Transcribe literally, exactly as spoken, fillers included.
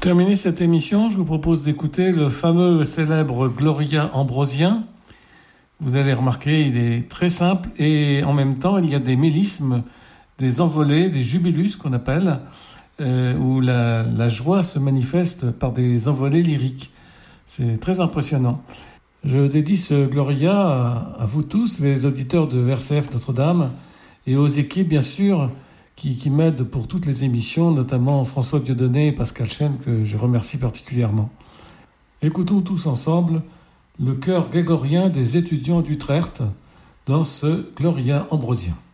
terminer cette émission, je vous propose d'écouter le fameux célèbre Gloria Ambrosien. Vous allez remarquer, il est très simple et en même temps, il y a des mélismes, des envolées, des jubilus qu'on appelle, euh, où la, la joie se manifeste par des envolées lyriques. C'est très impressionnant. Je dédie ce Gloria à, à vous tous, les auditeurs de R C F Notre-Dame, et aux équipes, bien sûr, qui, qui m'aident pour toutes les émissions, notamment François Dieudonné et Pascal Chêne, que je remercie particulièrement. Écoutons tous ensemble le chœur grégorien des étudiants d'Utrecht dans ce Gloria Ambrosien.